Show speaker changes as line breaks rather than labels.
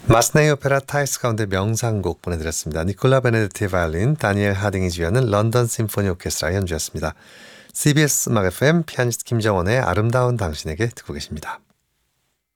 마스네이 오페라 타이스 가운데 명상곡 보내드렸습니다. 니콜라 베네디티 바이올린, 다니엘 하딩이 지휘하는 런던 심포니 오케스트라 연주였습니다. CBS 음악 FM 피아니스트 김정원의 아름다운 당신에게 듣고 계십니다.